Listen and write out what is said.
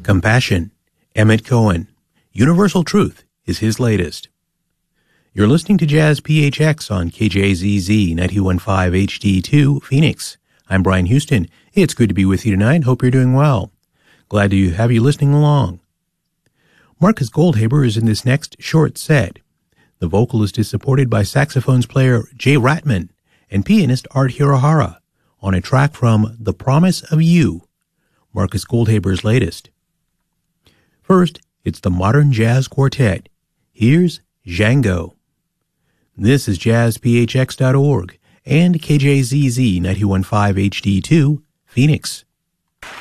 Compassion, Emmett Cohen. Universal Truth is his latest. You're listening to Jazz PHX on KJZZ 91.5 HD2, Phoenix. I'm Brian Houston. It's good to be with you tonight. Hope you're doing well. Glad to have you listening along. Marcus Goldhaber is in this next short set. The vocalist is supported by saxophones player Jay Ratman and pianist Art Hirohara on a track from The Promise of You, Marcus Goldhaber's latest. First, it's the Modern Jazz Quartet. Here's Django. This is jazzphx.org and KJZZ 91.5 HD2, Phoenix.